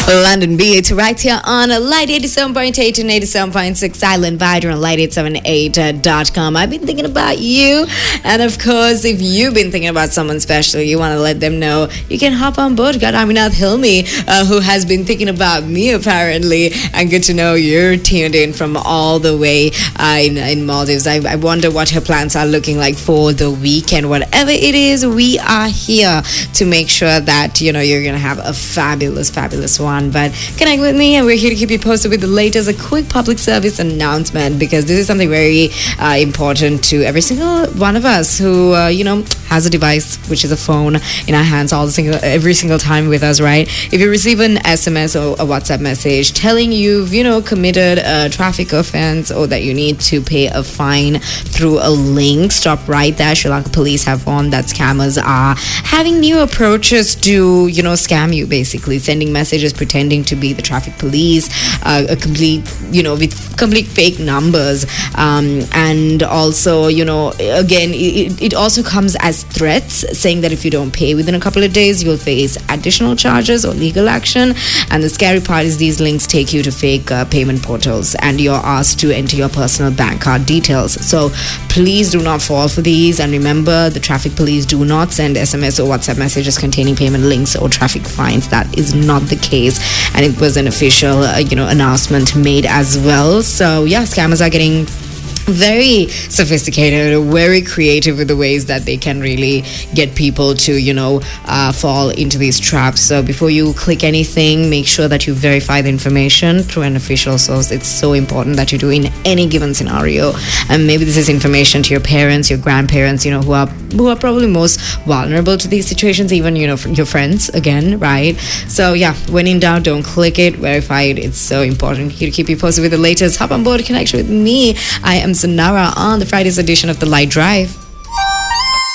London Beat right here on Light 87.8 and 87.6 Island Vider on light878.com. I've been thinking about you, and of course, if you've been thinking about someone special, you want to let them know, you can hop on board. Got Aminath Hilmi, who has been thinking about me apparently, and good to know you're tuned in from all the way in Maldives. I wonder what her plans are looking like for the weekend. Whatever it is, we are here to make sure that you're going to have a fabulous one. But connect with me, and we're here to keep you posted with the latest. A quick public service announcement, because this is something very important to every single one of us who has a device, which is a phone, in our hands every single time with us, right? If you receive an SMS or a WhatsApp message telling you've committed a traffic offense, or that you need to pay a fine through a link, stop right there. Sri Lanka police have warned that scammers are having new approaches to scam you, basically sending messages pretending to be the traffic police, with complete fake numbers, and also again it also comes as threats, saying that if you don't pay within a couple of days, you'll face additional charges or legal action. And the scary part is these links take you to fake payment portals, and you're asked to enter your personal bank card details. So please do not fall for these, and remember, the traffic police do not send SMS or WhatsApp messages containing payment links or traffic fines. That is not the case, and it was an official announcement made as well. So yeah, scammers are getting very sophisticated, very creative with the ways that they can really get people to fall into these traps. So before you click anything, make sure that you verify the information through an official source. It's so important that you do in any given scenario. And maybe this is information to your parents, your grandparents, who are probably most vulnerable to these situations, even your friends, again, right? So yeah, when in doubt, don't click it, verify it. It's so important. Here to keep you posted with the latest. Hop on board, connection with me. I am Sonara on the Friday's edition of The Light Drive.